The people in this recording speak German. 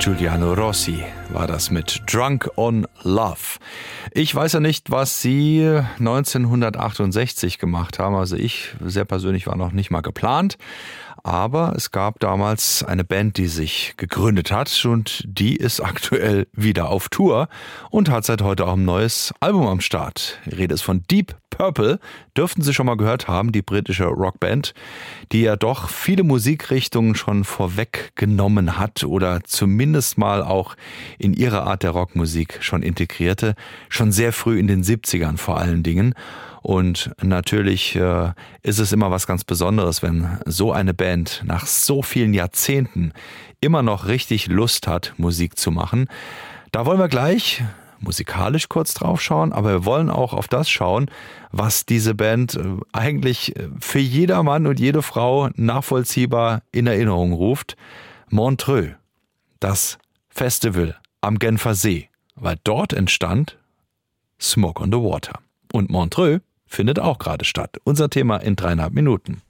Giuliano Rossi war das mit Drunk on Love. Ich weiß ja nicht, was Sie 1968 gemacht haben. Also ich sehr persönlich war noch nicht mal geplant. Aber es gab damals eine Band, die sich gegründet hat und die ist aktuell wieder auf Tour und hat seit heute auch ein neues Album am Start. Die Rede ist von Deep Purple, dürften Sie schon mal gehört haben, die britische Rockband, die ja doch viele Musikrichtungen schon vorweggenommen hat oder zumindest mal auch in ihre Art der Rockmusik schon integrierte, schon sehr früh in den 70ern vor allen Dingen. Und natürlich ist es immer was ganz Besonderes, wenn so eine Band nach so vielen Jahrzehnten immer noch richtig Lust hat, Musik zu machen. Da wollen wir gleich musikalisch kurz drauf schauen, aber wir wollen auch auf das schauen, was diese Band eigentlich für jeder Mann und jede Frau nachvollziehbar in Erinnerung ruft. Montreux, das Festival am Genfer See, weil dort entstand Smoke on the Water. Und Montreux findet auch gerade statt. Unser Thema in 3,5 Minuten.